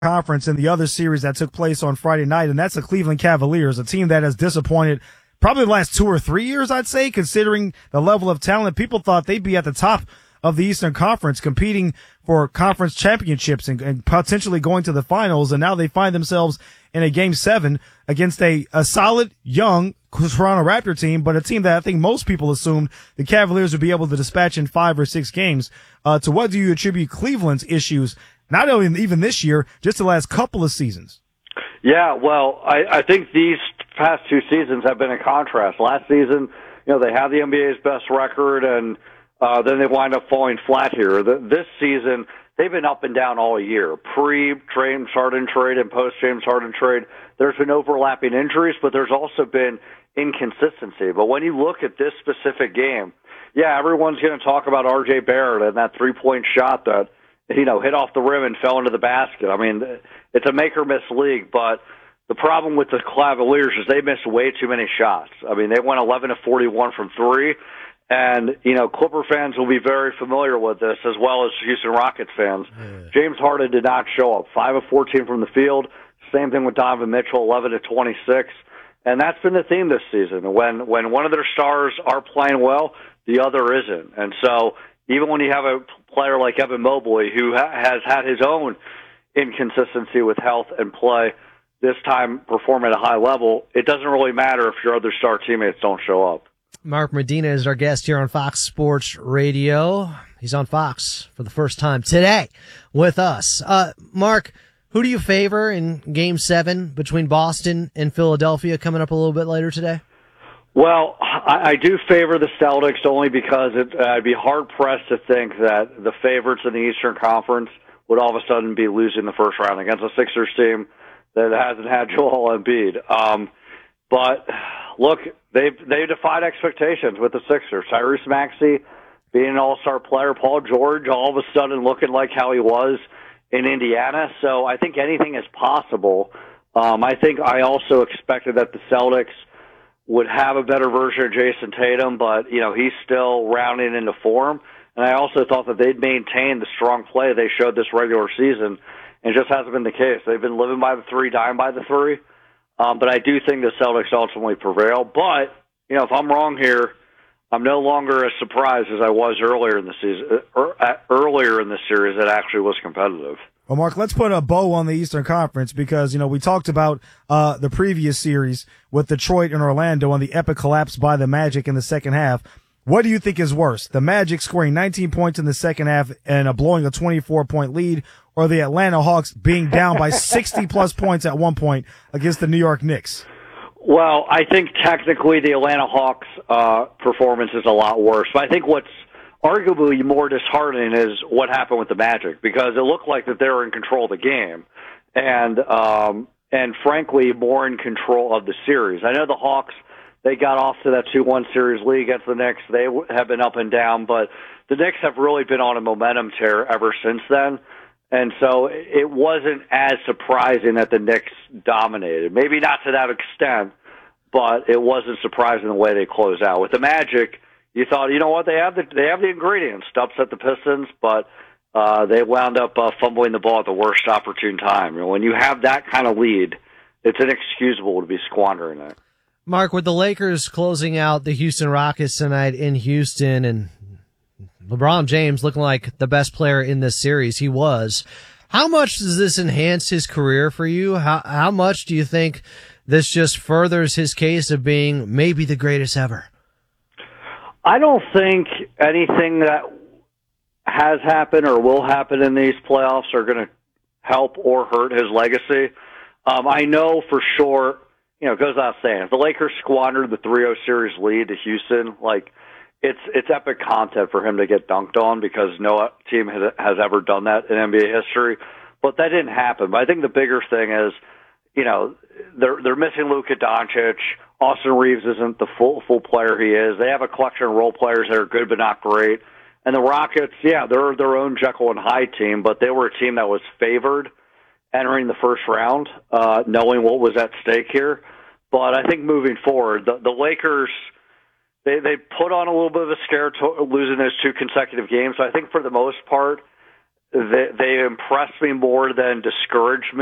Conference in the other series that took place on Friday night, and that's the Cleveland Cavaliers, a team that has disappointed probably the last 2 or 3 years, I'd say, considering the level of talent. People thought they'd be at the top of the Eastern Conference competing for conference championships and potentially going to the finals, and now they find themselves in a Game 7 against a solid, young Toronto Raptor team, but a team that I think most people assumed the Cavaliers would be able to dispatch in 5 or 6 games. To what do you attribute Cleveland's issues, not only even this year, just the last couple of seasons? Yeah, well, I think these past 2 seasons have been a contrast. Last season, they had the NBA's best record, and then they wind up falling flat here. This season, they've been up and down all year. Pre-James Harden trade and post-James Harden trade, there's been overlapping injuries, but there's also been inconsistency. But when you look at this specific game, yeah, everyone's going to talk about R.J. Barrett and that three-point shot that hit off the rim and fell into the basket. I mean, it's a make-or-miss league, but the problem with the Cavaliers is they missed way too many shots. I mean, they went 11 of 41 from 3, and, Clipper fans will be very familiar with this, as well as Houston Rockets fans. Yeah. James Harden did not show up. 5 of 14 from the field. Same thing with Donovan Mitchell, 11 of 26. And that's been the theme this season. When one of their stars are playing well, the other isn't. And so even when you have a player like Evan Mobley, who has had his own inconsistency with health and play, this time perform at a high level, it doesn't really matter if your other star teammates don't show up. Mark Medina is our guest here on Fox Sports Radio. He's on Fox for the first time today with us. Mark, who do you favor in Game 7 between Boston and Philadelphia coming up a little bit later today? Well, I do favor the Celtics only because I'd be hard-pressed to think that the favorites in the Eastern Conference would all of a sudden be losing the first round against a Sixers team that hasn't had Joel Embiid. But look, they defied expectations with the Sixers. Tyrese Maxey being an all-star player, Paul George all of a sudden looking like how he was in Indiana. So I think anything is possible. I think I also expected that the Celtics would have a better version of Jason Tatum, but he's still rounding into form. And I also thought that they'd maintain the strong play they showed this regular season, and it just hasn't been the case. They've been living by the 3, dying by the 3. But I do think the Celtics ultimately prevail. But, if I'm wrong here, I'm no longer as surprised as I was earlier in the season, earlier in the series that actually was competitive. Well, Mark, let's put a bow on the Eastern Conference because, we talked about the previous series with Detroit and Orlando and the epic collapse by the Magic in the second half. What do you think is worse, the Magic scoring 19 points in the second half and blowing a 24-point lead, or the Atlanta Hawks being down by 60-plus points at one point against the New York Knicks? Well, I think technically the Atlanta Hawks performance is a lot worse. But I think what's arguably more disheartening is what happened with the Magic, because it looked like that they were in control of the game and frankly, more in control of the series. I know the Hawks, they got off to that 2-1 series lead against the Knicks. They have been up and down, but the Knicks have really been on a momentum tear ever since then. And so it wasn't as surprising that the Knicks dominated. Maybe not to that extent, but it wasn't surprising the way they closed out. With the Magic, you thought, you know what, they have the ingredients to upset the Pistons, but they wound up fumbling the ball at the worst opportune time. When you have that kind of lead, it's inexcusable to be squandering it. Mark, with the Lakers closing out the Houston Rockets tonight in Houston and LeBron James looking like the best player in this series, he was. How much does this enhance his career for you? How much do you think this just furthers his case of being maybe the greatest ever? I don't think anything that has happened or will happen in these playoffs are going to help or hurt his legacy. I know for sure, it goes without saying, if the Lakers squandered the 3-0 series lead to Houston, it's epic content for him to get dunked on because no team has ever done that in NBA history. But that didn't happen. But I think the bigger thing is, they're missing Luka Doncic. Austin Reeves isn't the full player he is. They have a collection of role players that are good but not great. And the Rockets, yeah, they're their own Jekyll and Hyde team, but they were a team that was favored entering the first round, knowing what was at stake here. But I think moving forward, the Lakers, they put on a little bit of a scare losing those 2 consecutive games. So I think for the most part, they impressed me more than discouraged me.